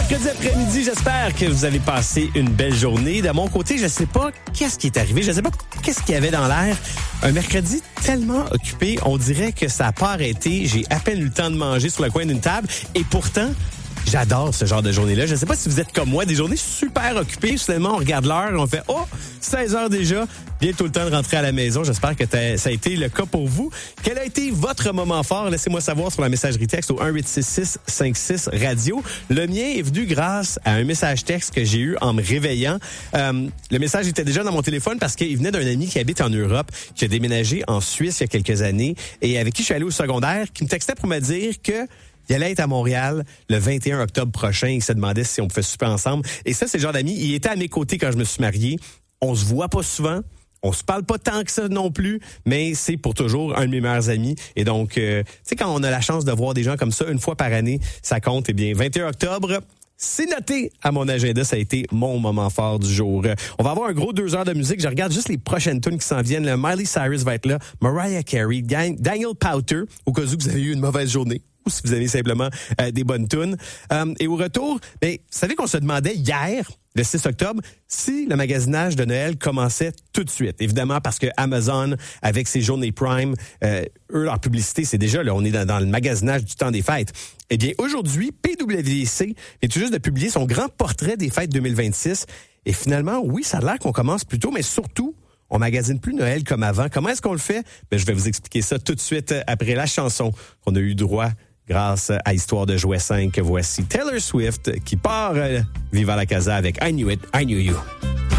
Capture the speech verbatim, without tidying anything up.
mercredi après-midi, j'espère que vous avez passé une belle journée. De mon côté, je sais pas qu'est-ce qui est arrivé, je sais pas qu'est-ce qu'il y avait dans l'air. Un mercredi tellement occupé, on dirait que ça n'a pas arrêté. J'ai à peine eu le temps de manger sur le coin d'une table et pourtant, j'adore ce genre de journée-là. Je ne sais pas si vous êtes comme moi, des journées super occupées. Soudainement, on regarde l'heure et on fait « Oh, seize heures déjà, bientôt le temps de rentrer à la maison. » J'espère que ça a été le cas pour vous. Quel a été votre moment fort? Laissez-moi savoir sur la messagerie texte au un huit six six cinq six radio. Le mien est venu grâce à un message texte que j'ai eu en me réveillant. Euh, le message était déjà dans mon téléphone parce qu'il venait d'un ami qui habite en Europe, qui a déménagé en Suisse il y a quelques années et avec qui je suis allé au secondaire, qui me textait pour me dire que il allait être à Montréal le vingt et un octobre prochain. Il se demandait si on pouvait souper ensemble. Et ça, c'est le genre d'ami. Il était à mes côtés quand je me suis marié. On se voit pas souvent. On se parle pas tant que ça non plus, mais c'est pour toujours un de mes meilleurs amis. Et donc, euh, tu sais, quand on a la chance de voir des gens comme ça une fois par année, ça compte. Eh bien, vingt et un octobre, c'est noté à mon agenda. Ça a été mon moment fort du jour. On va avoir un gros deux heures de musique. Je regarde juste les prochaines tunes qui s'en viennent. Le Miley Cyrus va être là, Mariah Carey, Daniel Powter, au cas où vous avez eu une mauvaise journée, ou si vous avez simplement euh, des bonnes tunes. Euh, et au retour, ben, vous savez qu'on se demandait hier, le six octobre, si le magasinage de Noël commençait tout de suite. Évidemment, parce que Amazon, avec ses journées Prime, euh, eux, leur publicité, c'est déjà, là, on est dans, dans le magasinage du temps des fêtes. Eh bien, aujourd'hui, P W C vient tout juste de publier son grand portrait des fêtes deux mille vingt-six. Et finalement, oui, ça a l'air qu'on commence plus tôt, mais surtout, on magasine plus Noël comme avant. Comment est-ce qu'on le fait? Ben, je vais vous expliquer ça tout de suite après la chanson qu'on a eu droit grâce à Histoire de jouet cinq. Voici Taylor Swift qui part euh, Viva la Casa avec I Knew It, I Knew You.